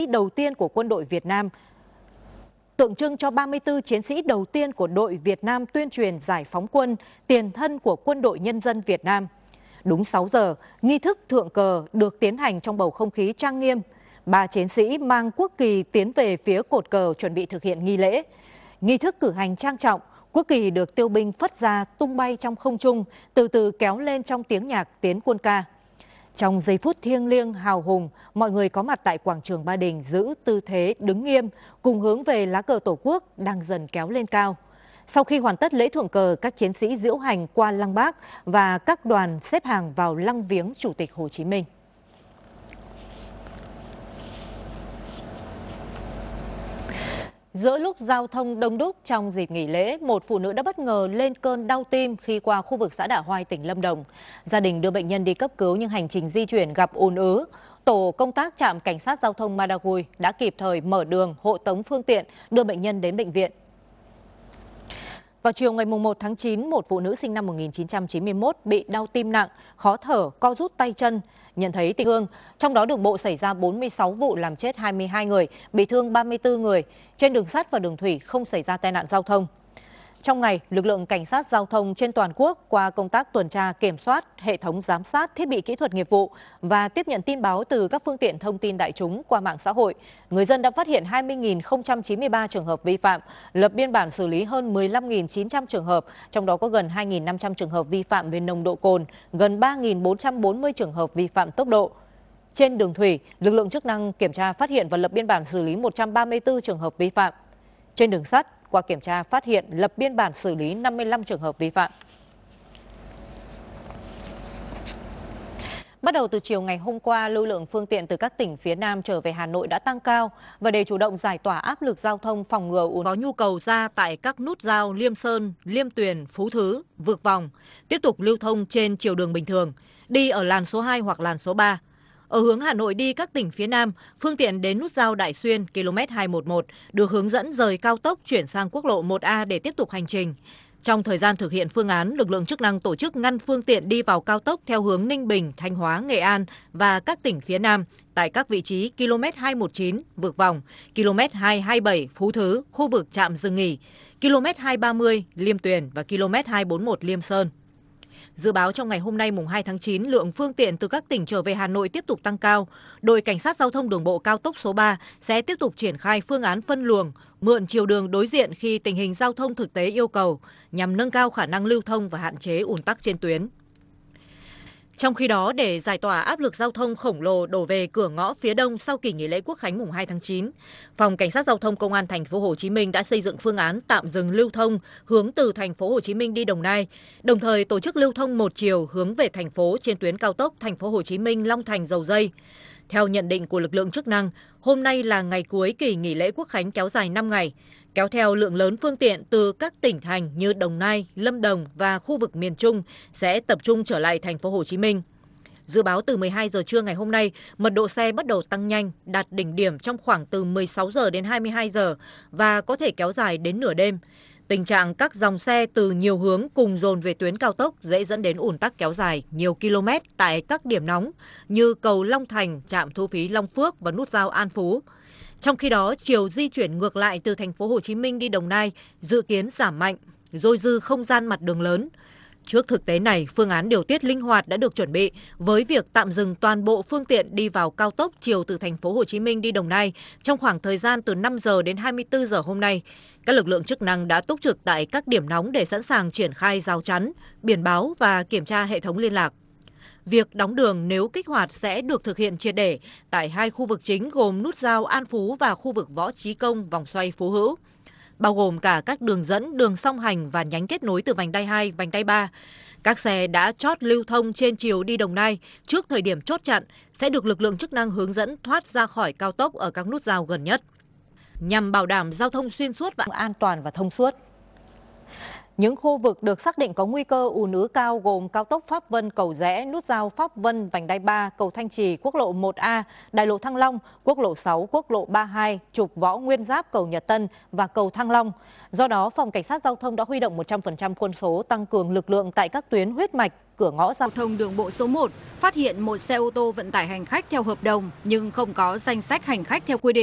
đầu tiên của quân đội Việt Nam, tượng trưng cho 34 chiến sĩ đầu tiên của đội Việt Nam tuyên truyền giải phóng quân, tiền thân của Quân đội Nhân dân Việt Nam. Đúng 6 giờ, nghi thức thượng cờ được tiến hành trong bầu không khí trang nghiêm. 3 chiến sĩ mang quốc kỳ tiến về phía cột cờ chuẩn bị thực hiện nghi lễ. Nghi thức cử hành trang trọng, quốc kỳ được tiêu binh phất ra tung bay trong không trung, từ từ kéo lên trong tiếng nhạc tiến quân ca. Trong giây phút thiêng liêng hào hùng, mọi người có mặt tại quảng trường Ba Đình giữ tư thế đứng nghiêm, cùng hướng về lá cờ Tổ quốc đang dần kéo lên cao. Sau khi hoàn tất lễ thượng cờ, các chiến sĩ diễu hành qua Lăng Bác và các đoàn xếp hàng vào lăng viếng Chủ tịch Hồ Chí Minh. Giữa lúc giao thông đông đúc trong dịp nghỉ lễ, một phụ nữ đã bất ngờ lên cơn đau tim khi qua khu vực xã Đạ Hoai, tỉnh Lâm Đồng. Gia đình đưa bệnh nhân đi cấp cứu nhưng hành trình di chuyển gặp ùn ứ. Tổ công tác trạm cảnh sát giao thông Madagui đã kịp thời mở đường, hộ tống phương tiện, đưa bệnh nhân đến bệnh viện. Vào chiều ngày 1 tháng 9, một phụ nữ sinh năm 1991 bị đau tim nặng, khó thở, co rút tay chân. Nhận thấy tình thương, trong đó đường bộ xảy ra 46 vụ làm chết 22 người, bị thương 34 người. Trên đường sắt và đường thủy không xảy ra tai nạn giao thông. Trong ngày, lực lượng cảnh sát giao thông trên toàn quốc qua công tác tuần tra kiểm soát, hệ thống giám sát, thiết bị kỹ thuật nghiệp vụ và tiếp nhận tin báo từ các phương tiện thông tin đại chúng qua mạng xã hội, người dân đã phát hiện 20.093 trường hợp vi phạm, lập biên bản xử lý hơn 15.900 trường hợp, trong đó có gần 2.500 trường hợp vi phạm về nồng độ cồn, gần 3.440 trường hợp vi phạm tốc độ. Trên đường thủy, lực lượng chức năng kiểm tra phát hiện và lập biên bản xử lý 134 trường hợp vi phạm. Trên đường sắt, qua kiểm tra phát hiện lập biên bản xử lý 55 trường hợp vi phạm. Bắt đầu từ chiều ngày hôm qua, lưu lượng phương tiện từ các tỉnh phía Nam trở về Hà Nội đã tăng cao, và để chủ động giải tỏa áp lực giao thông, phòng ngừa ùn có nhu cầu ra tại các nút giao Liêm Sơn, Liêm Tuyền, Phú Thứ, Vượt Vòng, tiếp tục lưu thông trên chiều đường bình thường, đi ở làn số 2 hoặc làn số 3. Ở hướng Hà Nội đi các tỉnh phía Nam, phương tiện đến nút giao Đại Xuyên km 211 được hướng dẫn rời cao tốc chuyển sang quốc lộ 1A để tiếp tục hành trình. Trong thời gian thực hiện phương án, lực lượng chức năng tổ chức ngăn phương tiện đi vào cao tốc theo hướng Ninh Bình, Thanh Hóa, Nghệ An và các tỉnh phía Nam tại các vị trí km 219 Vượt Vòng, km 227 Phú Thứ, khu vực trạm dừng nghỉ, km 230 Liêm Tuyền và km 241 Liêm Sơn. Dự báo trong ngày hôm nay mùng 2 tháng 9, lượng phương tiện từ các tỉnh trở về Hà Nội tiếp tục tăng cao. Đội Cảnh sát Giao thông Đường bộ cao tốc số 3 sẽ tiếp tục triển khai phương án phân luồng, mượn chiều đường đối diện khi tình hình giao thông thực tế yêu cầu, nhằm nâng cao khả năng lưu thông và hạn chế ùn tắc trên tuyến. Trong khi đó, để giải tỏa áp lực giao thông khổng lồ đổ về cửa ngõ phía Đông sau kỳ nghỉ lễ Quốc khánh mùng 2 tháng 9, Phòng Cảnh sát Giao thông Công an thành phố Hồ Chí Minh đã xây dựng phương án tạm dừng lưu thông hướng từ thành phố Hồ Chí Minh đi Đồng Nai, đồng thời tổ chức lưu thông một chiều hướng về thành phố trên tuyến cao tốc thành phố Hồ Chí Minh Long Thành Dầu Dây. Theo nhận định của lực lượng chức năng, hôm nay là ngày cuối kỳ nghỉ lễ Quốc khánh kéo dài 5 ngày, kéo theo lượng lớn phương tiện từ các tỉnh thành như Đồng Nai, Lâm Đồng và khu vực miền Trung sẽ tập trung trở lại thành phố Hồ Chí Minh. Dự báo từ 12 giờ trưa ngày hôm nay, mật độ xe bắt đầu tăng nhanh, đạt đỉnh điểm trong khoảng từ 16 giờ đến 22 giờ và có thể kéo dài đến nửa đêm. Tình trạng các dòng xe từ nhiều hướng cùng dồn về tuyến cao tốc dễ dẫn đến ùn tắc kéo dài nhiều km tại các điểm nóng như cầu Long Thành, trạm thu phí Long Phước và nút giao An Phú. Trong khi đó, chiều di chuyển ngược lại từ thành phố Hồ Chí Minh đi Đồng Nai dự kiến giảm mạnh, dôi dư không gian mặt đường lớn. Trước thực tế này, phương án điều tiết linh hoạt đã được chuẩn bị với việc tạm dừng toàn bộ phương tiện đi vào cao tốc chiều từ thành phố Hồ Chí Minh đi Đồng Nai trong khoảng thời gian từ 5 giờ đến 24 giờ hôm nay. Các lực lượng chức năng đã túc trực tại các điểm nóng để sẵn sàng triển khai rào chắn, biển báo và kiểm tra hệ thống liên lạc. Việc đóng đường nếu kích hoạt sẽ được thực hiện triệt để tại hai khu vực chính gồm nút giao An Phú và khu vực Võ Trí Công, vòng xoay Phú Hữu, bao gồm cả các đường dẫn, đường song hành và nhánh kết nối từ vành đai 2, vành đai 3. Các xe đã chót lưu thông trên chiều đi Đồng Nai trước thời điểm chốt chặn sẽ được lực lượng chức năng hướng dẫn thoát ra khỏi cao tốc ở các nút giao gần nhất, nhằm bảo đảm giao thông xuyên suốt và an toàn và thông suốt. Những khu vực được xác định có nguy cơ ùn ứ cao gồm cao tốc Pháp Vân - Cầu Giẽ, nút giao Pháp Vân - Vành đai 3, cầu Thanh Trì, quốc lộ 1A, đại lộ Thăng Long, quốc lộ 6, quốc lộ 32, trục Võ Nguyên Giáp, cầu Nhật Tân và cầu Thăng Long. Do đó, Phòng Cảnh sát Giao thông đã huy động 100% quân số tăng cường lực lượng tại các tuyến huyết mạch, cửa ngõ giao thông đường bộ số 1 phát hiện một xe ô tô vận tải hành khách theo hợp đồng nhưng không có danh sách hành khách theo quy định.